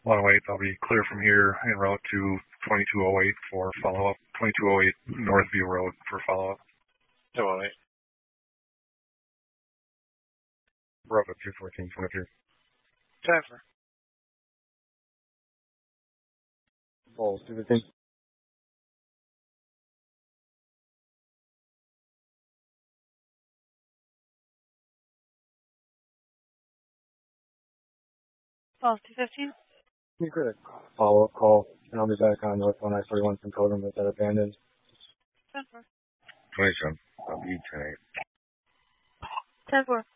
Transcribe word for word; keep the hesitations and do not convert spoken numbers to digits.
one oh eight, I'll be clear from here en route to twenty-two oh eight for follow-up. twenty-two oh eight Northview Road for follow-up. two oh eight. Bravo two fourteen twenty-three. Transfer. Balls, two fifteen. Balls, two fifteen. You could a follow-up call, and I'll be back on North one I forty-one from program with that abandoned. Transfer. twenty-seven. I'll be ten eight. ten four.